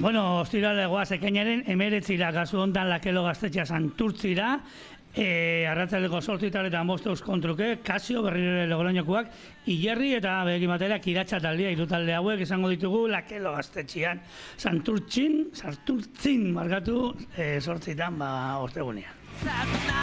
Bueno, ostirale goaz ekainaren 19 kasu hontan Lakelo Gaztetxea Santurtzira, arratzaldeko 8 eta 5 kontruke, Kasio berriro Logroñokoak, Ilerri eta begin batera Kiratsa taldea, hiru talde hauek izango ditugu Lakelo Gaztetxean Santurtzin markatu 8 ostegunean.